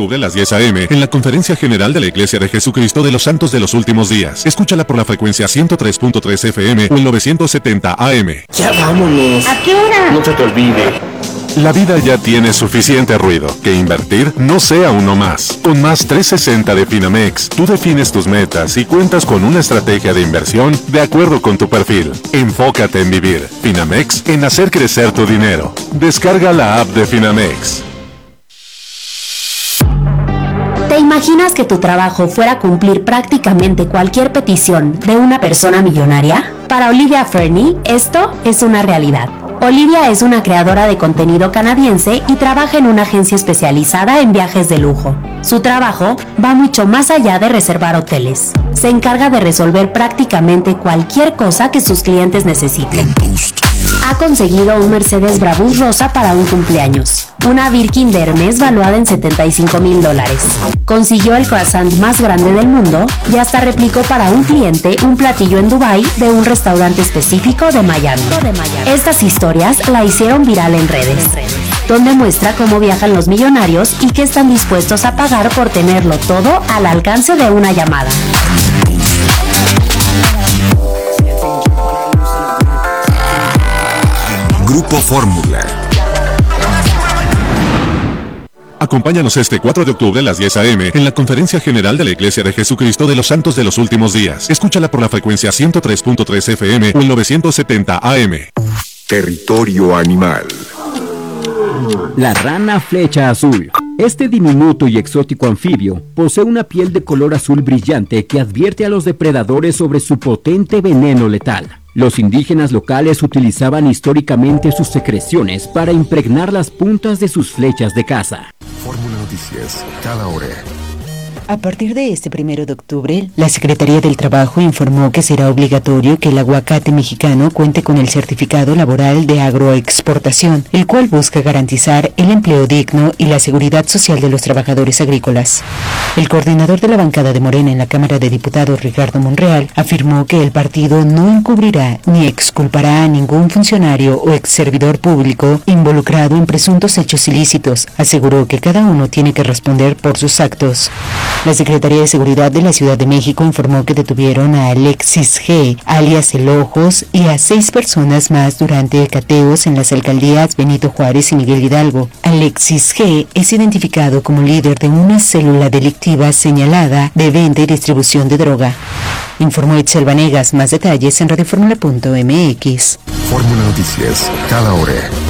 octubre a las 10 a.m. en la Conferencia General de la Iglesia de Jesucristo de los Santos de los Últimos Días. Escúchala por la frecuencia 103.3 FM o el 970 AM. Ya vámonos. ¿A qué hora? No se te olvide. La vida ya tiene suficiente ruido, que invertir no sea uno más. Con Más 360 de Finamex, tú defines tus metas y cuentas con una estrategia de inversión de acuerdo con tu perfil. Enfócate en vivir. Finamex, en hacer crecer tu dinero. Descarga la app de Finamex. ¿Te imaginas que tu trabajo fuera a cumplir prácticamente cualquier petición de una persona millonaria? Para Olivia Fernie, esto es una realidad. Olivia es una creadora de contenido canadiense y trabaja en una agencia especializada en viajes de lujo. Su trabajo va mucho más allá de reservar hoteles. Se encarga de resolver prácticamente cualquier cosa que sus clientes necesiten. Ha conseguido un Mercedes Brabus rosa para un cumpleaños, una Birkin de Hermes valuada en $75,000. Consiguió el croissant más grande del mundo y hasta replicó para un cliente un platillo en Dubái de un restaurante específico de Miami. Estas historias la hicieron viral en redes, donde muestra cómo viajan los millonarios y qué están dispuestos a pagar por tenerlo todo al alcance de una llamada. Grupo Fórmula. Acompáñanos este 4 de octubre a las 10 a.m. en la Conferencia General de la Iglesia de Jesucristo de los Santos de los Últimos Días. Escúchala por la frecuencia 103.3 FM o el 970 AM. Territorio animal. La rana flecha azul. Este diminuto y exótico anfibio posee una piel de color azul brillante que advierte a los depredadores sobre su potente veneno letal. Los indígenas locales utilizaban históricamente sus secreciones para impregnar las puntas de sus flechas de caza. Fórmula Noticias, cada hora. A partir de este 1 de octubre, la Secretaría del Trabajo informó que será obligatorio que el aguacate mexicano cuente con el certificado laboral de agroexportación, el cual busca garantizar el empleo digno y la seguridad social de los trabajadores agrícolas. El coordinador de la bancada de Morena en la Cámara de Diputados, Ricardo Monreal, afirmó que el partido no encubrirá ni exculpará a ningún funcionario o exservidor público involucrado en presuntos hechos ilícitos. Aseguró que cada uno tiene que responder por sus actos. La Secretaría de Seguridad de la Ciudad de México informó que detuvieron a Alexis G., alias El Ojos, y a 6 personas más durante cateos en las alcaldías Benito Juárez y Miguel Hidalgo. Alexis G. es identificado como líder de una célula delictiva señalada de venta y distribución de droga. Informó Itzel Vanegas. Más detalles en radioformula.mx. Fórmula Noticias, cada hora.